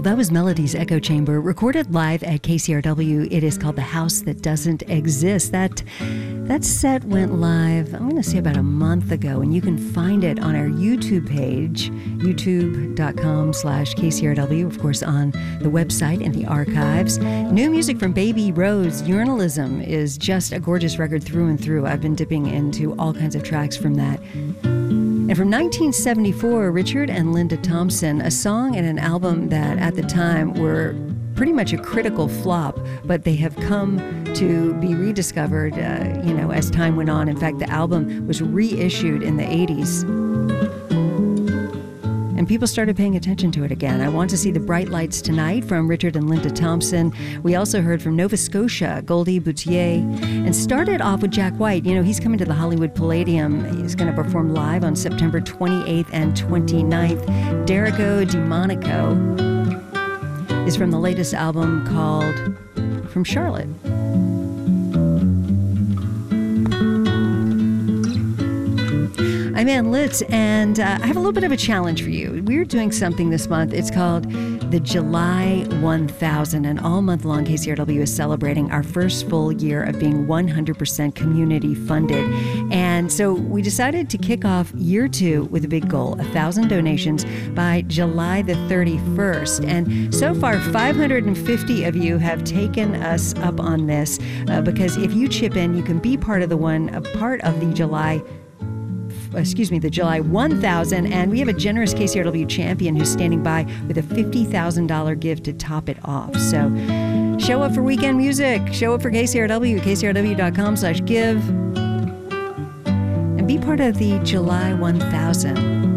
That was Melody's Echo Chamber, recorded live at KCRW. It is called The House That Doesn't Exist. That set went live, I'm going to say about a month ago, and you can find it on our YouTube page, youtube.com/KCRW, of course, on the website and the archives. New music from Baby Rose. Journalism is just a gorgeous record through and through. I've been dipping into all kinds of tracks from that. And from 1974, Richard and Linda Thompson, a song and an album that at the time were pretty much a critical flop, but they have come to be rediscovered, as time went on. In fact, the album was reissued in the 80s. And people started paying attention to it again. I Want to See the Bright Lights Tonight from Richard and Linda Thompson. We also heard from Nova Scotia, Goldie Boutier, and started off with Jack White. He's coming to the Hollywood Palladium. He's going to perform live on September 28th and 29th. Derrico DiMonico is from the latest album called From Charlotte. I'm Ann Litz, and I have a little bit of a challenge for you. We're doing something this month. It's called the July 1000, and all month long, KCRW is celebrating our first full year of being 100% community funded. And so we decided to kick off year 2 with a big goal, 1,000 donations by July the 31st. And so far, 550 of you have taken us up on this, because if you chip in, you can be part of the July 1000, and we have a generous KCRW champion who's standing by with a $50,000 gift to top it off. So show up for weekend music, show up for KCRW, kcrw.com/give, and be part of the July 1000.